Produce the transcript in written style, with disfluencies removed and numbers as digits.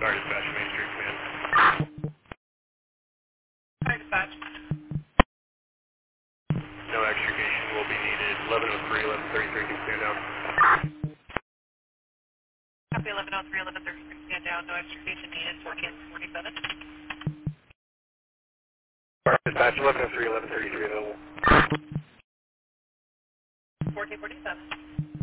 Sorry, dispatch, Main Street Command. Hi, dispatch. No extrication will be needed. 1103, 1133 can stand down. Copy 1103, 1136, stand down. No extrication needed. 1447. Sorry, dispatch, 1103, 1133 available. 1447.